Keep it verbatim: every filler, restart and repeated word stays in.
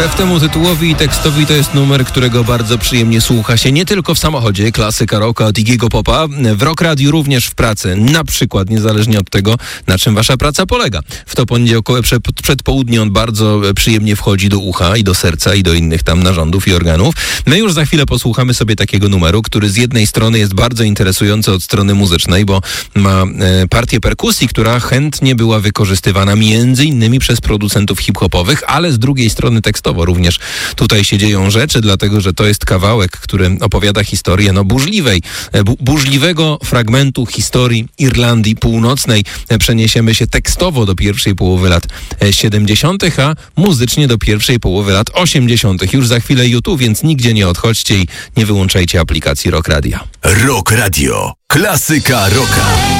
Wbrew temu tytułowi i tekstowi to jest numer, którego bardzo przyjemnie słucha się nie tylko w samochodzie, klasyka rocka od Iggy'ego Popa, w Rock Radiu również w pracy, na przykład niezależnie od tego, na czym wasza praca polega. W to poniedziałkowe przed, przedpołudnie on bardzo przyjemnie wchodzi do ucha i do serca i do innych tam narządów i organów. My już za chwilę posłuchamy sobie takiego numeru, który z jednej strony jest bardzo interesujący od strony muzycznej, bo ma e, partię perkusji, która chętnie była wykorzystywana między innymi przez producentów hip-hopowych, ale z drugiej strony tekstowo również tutaj się dzieją rzeczy, dlatego że to jest kawałek, który opowiada historię no burzliwej, bu- burzliwego fragmentu historii Irlandii Północnej. Przeniesiemy się tekstowo do pierwszej połowy lat siedemdziesiątych, a muzycznie do pierwszej połowy lat osiemdziesiątych. Już za chwilę YouTube, więc nigdzie nie odchodźcie i nie wyłączajcie aplikacji Rock Radia. Rock Radio. Klasyka rocka.